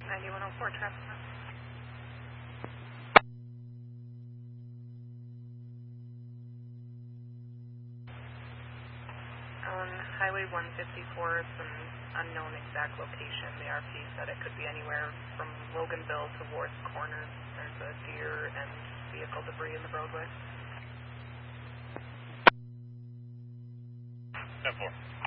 9104, traffic. On Highway 154, it's an unknown exact location. The RP said it could be anywhere from Loganville to Worth Corners. There's a deer and vehicle debris in the roadway. 10-4.